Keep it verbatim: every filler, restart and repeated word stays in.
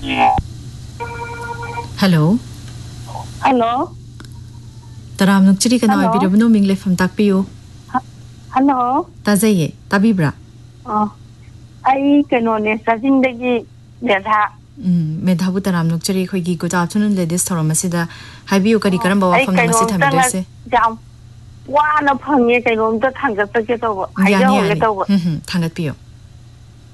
Hello. Hello. Taram nukchiri kana oibirabno mingle fam takpiyo. Hello. Tazaye, tabibra. Oh. Ai kanone sajindagi medha. Mm, medhabu taram nukchiri khoigi good afternoon ladies thoramasida haibiyo kari karamba wafam namasi thamidose. Jam. Wana phangye kainom ta thangat ta ke tawa. Yani yani. Mhm, thangat piyo.